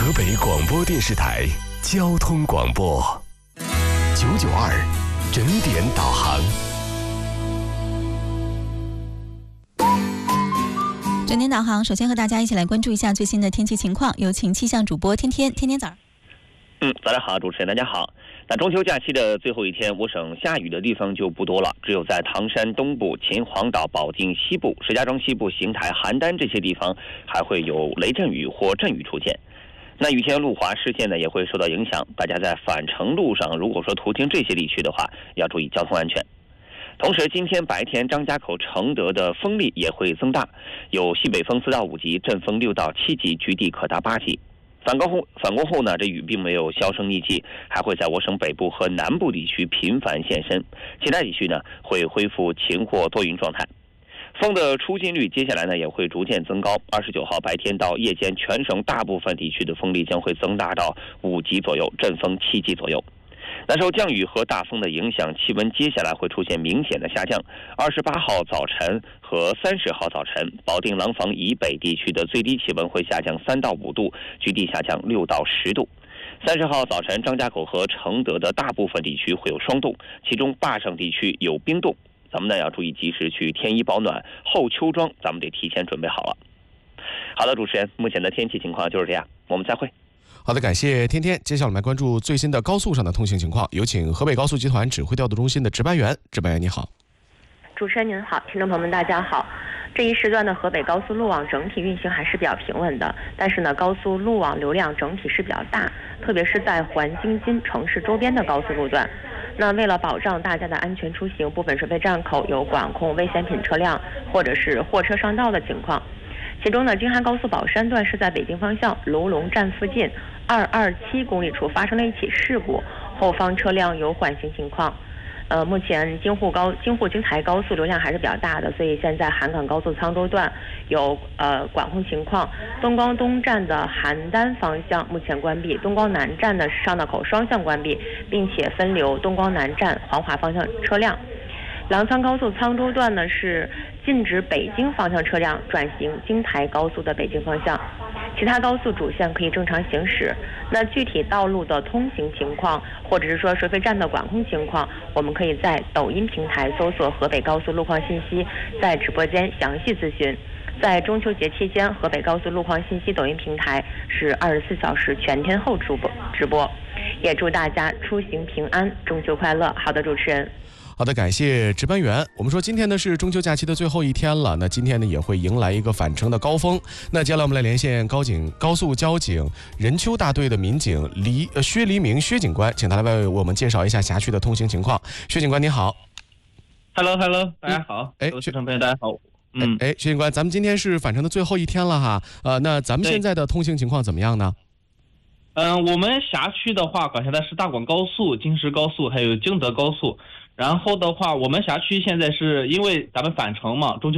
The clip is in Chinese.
河北广播电视台交通广播992整点导航。 整点导航，首先和大家一起来关注一下最新的天气情况，有请气象主播天天早。 早上好，主持人大家好。那中秋假期的最后一天，我省下雨的地方就不多了，只有在唐山东部、秦皇岛、保定西部、石家庄西部、邢台、邯郸这些地方还会有雷阵雨或阵雨出现。那雨天路滑视线呢也会受到影响，大家在返程路上如果说途经这些地区的话，要注意交通安全。同时今天白天张家口、承德的风力也会增大，有西北风4到5级，阵风6到7级，局地可达8级。反攻后呢，这雨并没有销声匿迹，还会在我省北部和南部地区频繁现身，其他地区呢会恢复晴或多云状态。风的出尽率接下来呢也会逐渐增高，29号白天到夜间，全省大部分地区的风力将会增大到5级左右，阵风7级左右。那受降雨和大风的影响，气温接下来会出现明显的下降。28号早晨和30号早晨，保定廊坊以北地区的最低气温会下降3到5度，局地下降6到10度。30号早晨，张家口和承德的大部分地区会有霜冻，其中坝上地区有冰冻。咱们呢要注意及时去添衣保暖，后秋装咱们得提前准备好了。好的，主持人，目前的天气情况就是这样，我们再会。 好的，感谢天天。接下来我们来关注最新的高速上的通行情况，有请河北高速集团指挥调度中心的值班员。值班员你好。 主持人您好，听众朋友们大家好。这一时段的河北高速路网整体运行还是比较平稳的，但是呢，高速路网流量整体是比较大，特别是在环京津城市周边的高速路段。那为了保障大家的安全出行，部分收费站口有管控危险品车辆或者是货车上道的情况。其中呢，京汉高速宝山段是在北京方向卢龙站附近227公里处发生了一起事故，后方车辆有缓行情况。目前京台高速流量还是比较大的，所以现在韩港高速沧州段有管控情况。东光东站的邯郸方向目前关闭，东光南站的上道口双向关闭，并且分流东光南站黄骅方向车辆。粮仓高速沧州段呢是禁止北京方向车辆转行京台高速的北京方向，其他高速主线可以正常行驶。那具体道路的通行情况，或者是说收费站的管控情况，我们可以在抖音平台搜索河北高速路况信息，在直播间详细咨询。在中秋节期间，河北高速路况信息抖音平台是24小时全天候直播，也祝大家出行平安，中秋快乐。好的，主持人。 好的，感谢值班员。我们说今天呢是中秋假期的最后一天了，那今天呢也会迎来一个返程的高峰。那接下来我们来连线高速交警任丘大队的民警薛黎明薛警官，请他来为我们介绍一下辖区的通行情况。薛警官你好。 Hello， 大家好。各位听众朋友大家好。 薛警官，咱们今天是返程的最后一天了哈。那咱们现在的通行情况怎么样呢？ 我们辖区的话管辖的是大广高速、京石高速还有京德高速。然后的话，我们辖区现在是因为咱们返程嘛，中秋